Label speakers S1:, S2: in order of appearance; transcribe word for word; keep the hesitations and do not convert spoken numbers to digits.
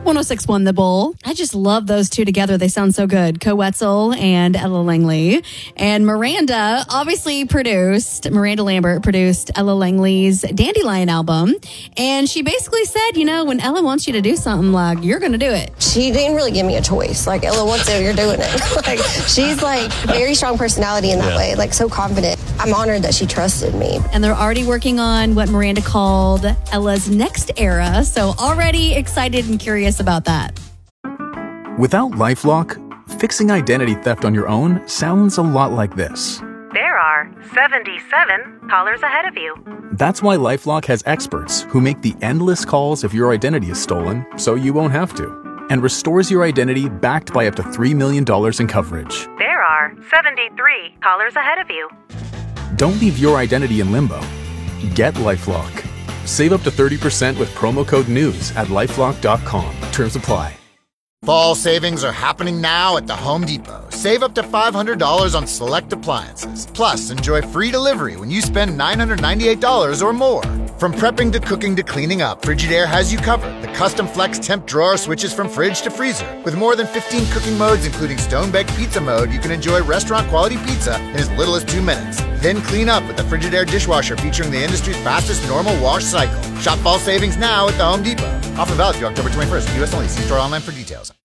S1: one oh six point one The Bull. I just love those two together. They sound so good. Co Wetzel and Ella Langley. And Miranda obviously produced, Miranda Lambert produced Ella Langley's Dandelion album. And she basically said, you know, when Ella wants you to do something, like, you're going to do it.
S2: She didn't really give me a choice. Like, Ella wants it, you're doing it. Like, she's like very strong personality in that yeah. way, like so confident. I'm honored that she trusted me.
S1: And they're already working on what Miranda called Ella's next era. So already excited and curious about that.
S3: Without LifeLock, fixing identity theft on your own sounds a lot like this.
S4: There are seventy-seven callers ahead of you.
S3: That's why LifeLock has experts who make the endless calls if your identity is stolen, so you won't have to, and restores your identity backed by up to three million dollars in coverage.
S4: There are seventy-three callers ahead of you.
S3: Don't leave your identity in limbo. Get LifeLock. Save up to thirty percent with promo code NEWS at lifelock dot com. Terms apply.
S5: Fall savings are happening now at the Home Depot. Save up to five hundred dollars on select appliances. Plus, enjoy free delivery when you spend nine hundred ninety-eight dollars or more. From prepping to cooking to cleaning up, Frigidaire has you covered. The custom flex temp drawer switches from fridge to freezer. With more than fifteen cooking modes, including stone-baked pizza mode, you can enjoy restaurant-quality pizza in as little as two minutes. Then clean up with the Frigidaire dishwasher featuring the industry's fastest normal wash cycle. Shop fall savings now at the Home Depot. Offer valid through October twenty-first. U S only. See store online for details.